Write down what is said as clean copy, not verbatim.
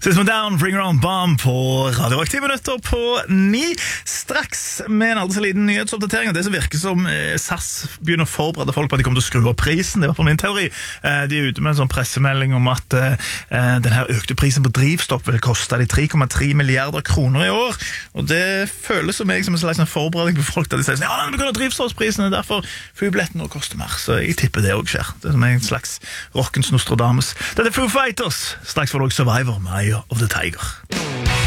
System Down, Bring Your Own Bomb på Radio Rock. 10 minutter på 9. Straks med en aldri så liten nyhetsoppdatering av det som virker som SAS begynner å forberede folk på at de kommer til å skru opp prisen. Det var på min teori. De er ute med en sånn pressemelding om at den her økte prisen på drivstoff vil koste de 3,3 milliarder kroner i år. Og det føles som jeg som en slags forberedning på folk der de sier sånn, ja, det begår drivstoffprisene, derfor flybilletten nå koster mer. Så jeg tipper det også skjer. Det er som en slags rockens Nostradamus. Det er Foo Fighters. Straks får dere Survivor med Eye of the Tiger.